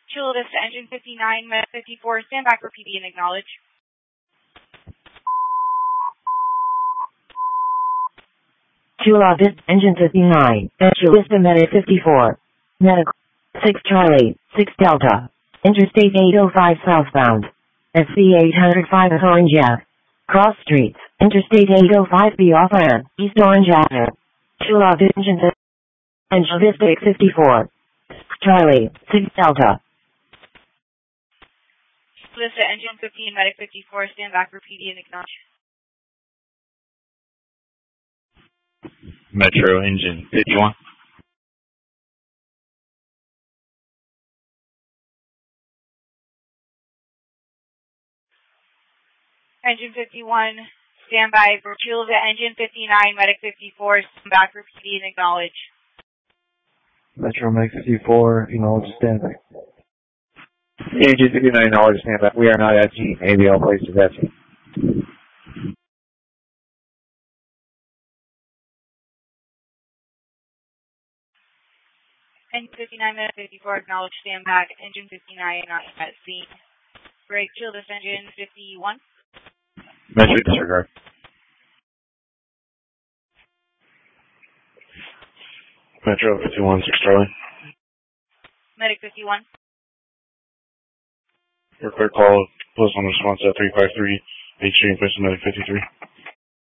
Chula Vista Engine 59, Med 54, stand back for PD and acknowledge. Chula Vista Engine 59, at Chula Vista Med 54. Medical 6 Charlie, 6 Delta. Interstate 805 southbound. SC 805 at Orange Ave. Cross Streets, Interstate 805B off ramp, East Orange Avenue. Chula Vista Engine Vista 54. Charlie, 6 Delta. Chula Vista Engine 15, Medic 54, stand back for PD and acknowledge. Metro Engine 51. Engine 51, stand by for Chula Vista Engine 59, Medic 54, stand back for PD and acknowledge. Metro Medic 54, acknowledge standby. Engine 59, acknowledge standby. We are not at G. ABL place is at G. Engine 59, Medic 54, acknowledge stand back. Engine 59, not at scene. Break Chula Vista Engine 51. Metro disregard. Metro 51, 6 Charlie. Medic 51. Record call, close on response at 353, H Street, Medic 53.